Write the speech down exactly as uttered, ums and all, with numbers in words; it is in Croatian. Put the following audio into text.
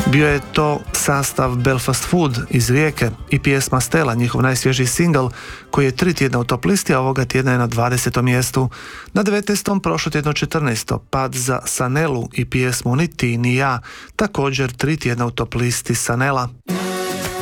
Bio je to sastav Belfast Food iz Rijeke i pjesma Stella, njihov najsvježiji singl koji je tri tjedna u top listi, a ovoga tjedna je na dvadesetom mjestu. Na devetnaestom prošlo tjedno četrnaesto pad za Sanelu i pjesmu Ni ti ni ja, također tri tjedna u top listi Sanela.